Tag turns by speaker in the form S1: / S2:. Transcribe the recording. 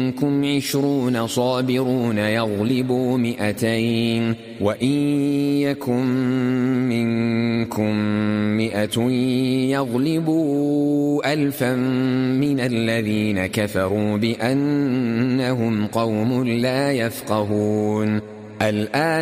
S1: منكم 20 صابرون يغلبوا 200 وإن يكن منكم 100 يغلبوا 1000 من الذين كفروا بأنهم قوم لا يفقهون. الآن